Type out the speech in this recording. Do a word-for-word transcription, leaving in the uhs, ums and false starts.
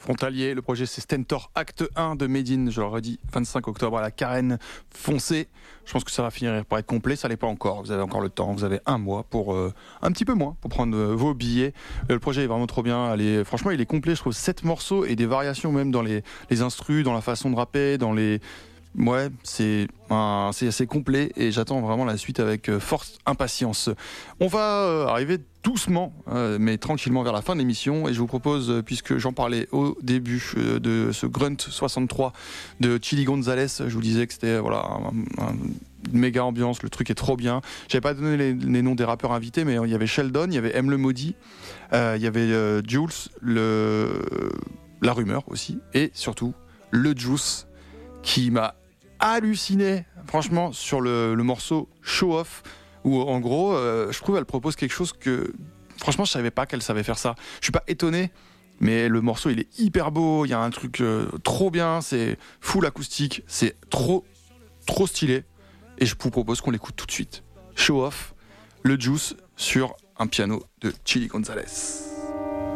Frontalier, le projet c'est Stentor Acte un de Medine, je leur ai dit vingt-cinq octobre à la Carène, foncez. Je pense que ça va finir par être complet, ça l'est pas encore, vous avez encore le temps, vous avez un mois pour, euh, un petit peu moins pour prendre euh, vos billets. Euh, le projet est vraiment trop bien, allez, franchement il est complet, je trouve sept morceaux et des variations même dans les, les instrus, dans la façon de rapper, dans les... Ouais, c'est, un, c'est assez complet et j'attends vraiment la suite avec euh, forte impatience. On va euh, arriver doucement, euh, mais tranquillement vers la fin de l'émission et je vous propose, euh, puisque j'en parlais au début euh, de ce Grunt soixante-trois de Chili Gonzalez, je vous disais que c'était voilà, un, un, une méga ambiance, le truc est trop bien. J'avais pas donné les, les noms des rappeurs invités, mais il y avait Sheldon, il y avait M le Maudit, euh, il y avait euh, Jules, le, la rumeur aussi, et surtout le Juice qui m'a halluciné franchement sur le, le morceau Show Off où en gros euh, je trouve elle propose quelque chose que franchement je savais pas qu'elle savait faire ça. Je suis pas étonné mais le morceau il est hyper beau, il y a un truc euh, trop bien, c'est full acoustique, c'est trop trop stylé et je vous propose qu'on l'écoute tout de suite. Show Off, le Juice sur un piano de Chili Gonzalez.